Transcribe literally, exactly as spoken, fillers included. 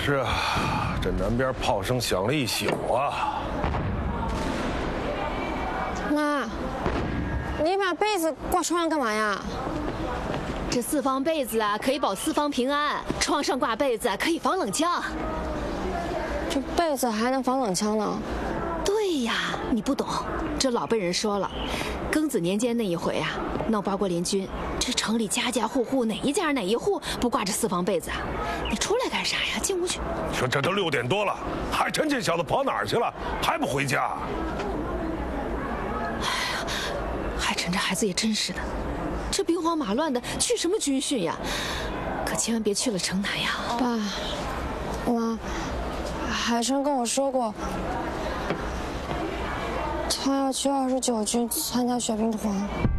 是啊，这南边炮声响了一宿啊。 妈，你把被子挂床上干嘛呀？ 这四方被子啊，可以保四方平安；床上挂被子可以防冷枪。 这被子还能防冷枪呢？ 对呀，你不懂，这老辈人说了，庚子年间那一回啊，闹八国联军，这城里家家户户哪一家哪一户不挂着四方被子啊？你出来干啥呀？进屋去。 你说这都六点多了，海晨这小子跑哪儿去了？还不回家？ 哎呀，海晨这孩子也真是的，这兵荒马乱的去什么军训呀？可千万别去了城南呀！ 爸妈，海晨跟我说过，他要去二十九军参加阅兵团。